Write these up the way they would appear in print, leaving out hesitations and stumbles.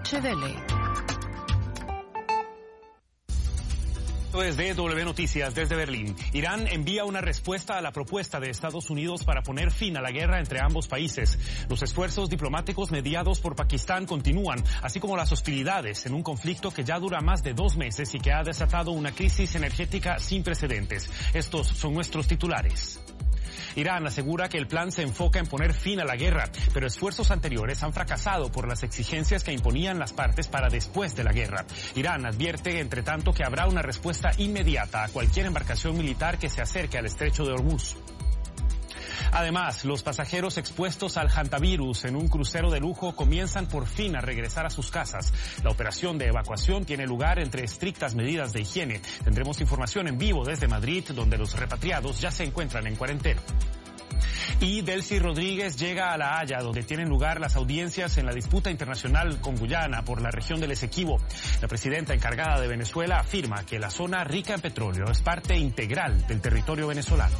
Deutsche Welle. Desde W Noticias, desde Berlín. Irán envía una respuesta a la propuesta de Estados Unidos para poner fin a la guerra entre ambos países. Los esfuerzos diplomáticos mediados por Pakistán continúan, así como las hostilidades en un conflicto que ya dura más de 2 meses y que ha desatado una crisis energética sin precedentes. Estos son nuestros titulares. Irán asegura que el plan se enfoca en poner fin a la guerra, pero esfuerzos anteriores han fracasado por las exigencias que imponían las partes para después de la guerra. Irán advierte, entre tanto, que habrá una respuesta inmediata a cualquier embarcación militar que se acerque al estrecho de Hormuz. Además, los pasajeros expuestos al hantavirus en un crucero de lujo comienzan por fin a regresar a sus casas. La operación de evacuación tiene lugar entre estrictas medidas de higiene. Tendremos información en vivo desde Madrid, donde los repatriados ya se encuentran en cuarentena. Y Delcy Rodríguez llega a La Haya, donde tienen lugar las audiencias en la disputa internacional con Guyana por la región del Esequibo. La presidenta encargada de Venezuela afirma que la zona rica en petróleo es parte integral del territorio venezolano.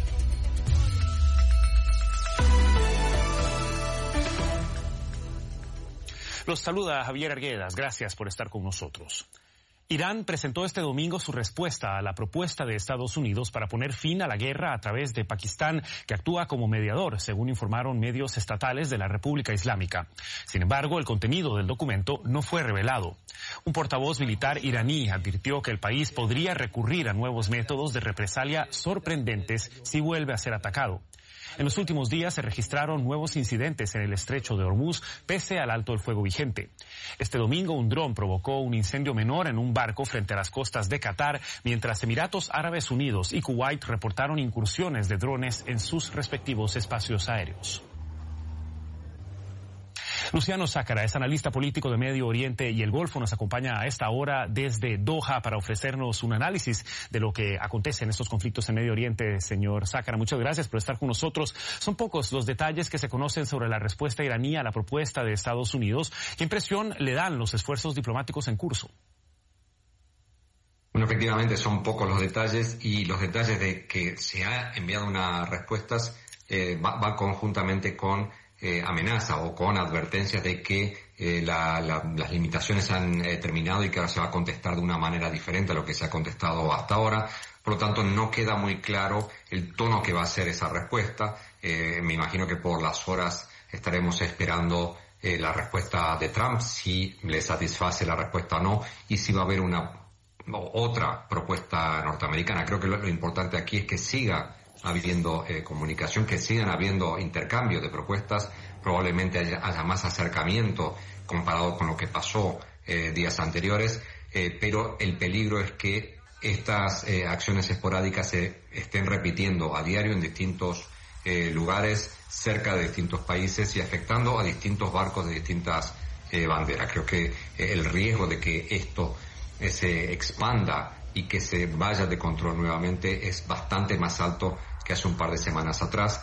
Los saluda Javier Arguedas. Gracias por estar con nosotros. Irán presentó este domingo su respuesta a la propuesta de Estados Unidos para poner fin a la guerra a través de Pakistán, que actúa como mediador, según informaron medios estatales de la República Islámica. Sin embargo, el contenido del documento no fue revelado. Un portavoz militar iraní advirtió que el país podría recurrir a nuevos métodos de represalia sorprendentes si vuelve a ser atacado. En los últimos días se registraron nuevos incidentes en el estrecho de Hormuz, pese al alto el fuego vigente. Este domingo un dron provocó un incendio menor en un barco frente a las costas de Qatar, mientras Emiratos Árabes Unidos y Kuwait reportaron incursiones de drones en sus respectivos espacios aéreos. Luciano Sácara es analista político de Medio Oriente y el Golfo. Nos acompaña a esta hora desde Doha para ofrecernos un análisis de lo que acontece en estos conflictos en Medio Oriente. Señor Sácara, muchas gracias por estar con nosotros. Son pocos los detalles que se conocen sobre la respuesta iraní a la propuesta de Estados Unidos. ¿Qué impresión le dan los esfuerzos diplomáticos en curso? Bueno, efectivamente son pocos los detalles, y los detalles de que se ha enviado unas respuestas va conjuntamente con amenaza o con advertencias de que las limitaciones han terminado y que ahora se va a contestar de una manera diferente a lo que se ha contestado hasta ahora. Por lo tanto, no queda muy claro el tono que va a ser esa respuesta. Me imagino que por las horas estaremos esperando la respuesta de Trump, si le satisface la respuesta o no, y si va a haber otra propuesta norteamericana. Creo que lo importante aquí es que siga habiendo comunicación, que sigan habiendo intercambio de propuestas. Probablemente haya más acercamiento comparado con lo que pasó días anteriores, pero el peligro es que estas acciones esporádicas se estén repitiendo a diario en distintos lugares, cerca de distintos países y afectando a distintos barcos de distintas banderas. Creo que el riesgo de que esto se expanda y que se vaya de control nuevamente es bastante más alto que hace un par de semanas atrás.